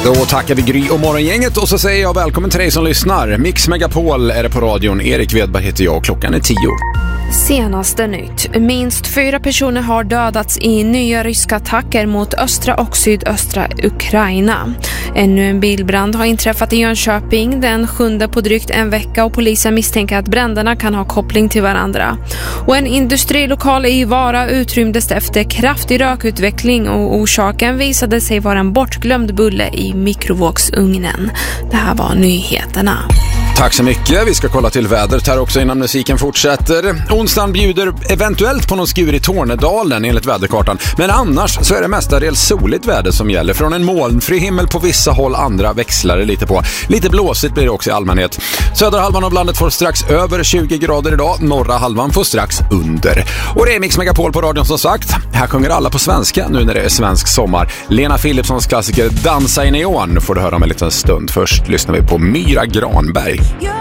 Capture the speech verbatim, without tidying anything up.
Då tackar vi Gry och morgongänget och så säger jag välkommen till dig som lyssnar. Mix Megapol är det på radion. Erik Wedberg heter jag och klockan är tio. Senaste nytt. Minst fyra personer har dödats i nya ryska attacker mot östra och sydöstra Ukraina. Ännu en bilbrand har inträffat i Jönköping den sjunde på drygt en vecka och polisen misstänker att bränderna kan ha koppling till varandra. Och en industrilokal i Vara utrymdes efter kraftig rökutveckling och orsaken visade sig vara en bortglömd bulle i mikrovågsugnen. Det här var nyheterna. Tack så mycket. Vi ska kolla till vädret här också innan musiken fortsätter. Onsdagen bjuder eventuellt på någon skur i Tornedalen enligt väderkartan. Men annars så är det mestadels soligt väder som gäller. Från en molnfri himmel på vissa håll, andra växlar det lite på. Lite blåsigt blir det också i allmänhet. Södra halvan av landet får strax över tjugo grader idag. Norra halvan får strax under. Och det är Mix Megapol på radion som sagt. Här sjunger alla på svenska nu när det är svensk sommar. Lena Philipssons klassiker Dansa i neon får du höra om en liten stund. Först lyssnar vi på Myra Granberg.